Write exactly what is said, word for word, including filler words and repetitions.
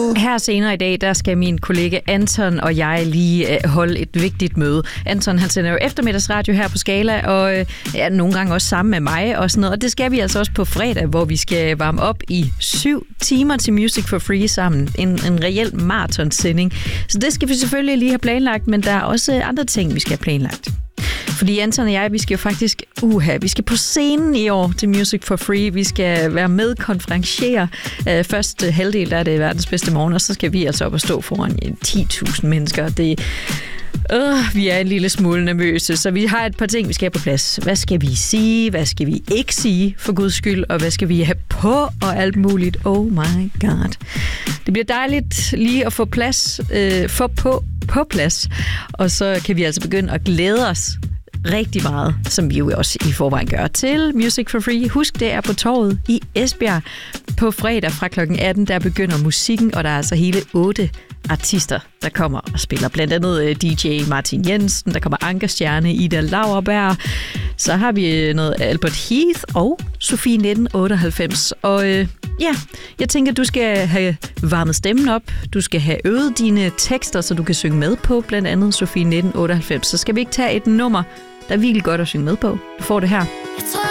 Her senere i dag, der skal min kollega Anton og jeg lige holde et vigtigt møde. Anton, han sender jo eftermiddagsradio her på Skala, og ja, nogle gange også sammen med mig og sådan noget. Og det skal vi altså også på fredag, hvor vi skal varme op i syv timer til Music for Free sammen. En, en reel maratonsending. Så det skal vi selvfølgelig lige have planlagt, men der er også andre ting, vi skal have planlagt. Fordi Anton og jeg, vi skal jo faktisk, uha, vi skal på scenen i år til Music for Free. Vi skal være med, konferenciere. Uh, første halvdel, der er det verdens bedste morgen, og så skal vi altså op og stå foran ti tusind mennesker. Det Uh, vi er en lille smule nervøse, så vi har et par ting, vi skal have på plads. Hvad skal vi sige? Hvad skal vi ikke sige, for guds skyld? Og hvad skal vi have på? Og alt muligt. Oh my god. Det bliver dejligt lige at få plads, øh, få på, på plads. Og så kan vi altså begynde at glæde os rigtig meget, som vi jo også i forvejen gør, til Music for Free. Husk, det er på Torvet i Esbjerg på fredag fra klokken atten. Der begynder musikken, og der er altså hele otte artister, der kommer og spiller. Blandt andet D J Martin Jensen, der kommer Ankerstjerne, Ida Lauerberg. Så har vi noget Albert Heath og Sofie nitten otteoghalvfems. Og øh, ja, jeg tænker, du skal have varmet stemmen op. Du skal have øvet dine tekster, så du kan synge med på, blandt andet Sofie nitten otteoghalvfems. Så skal vi ikke tage et nummer, der er virkelig godt at synge med på. Du får det her. Jeg tror,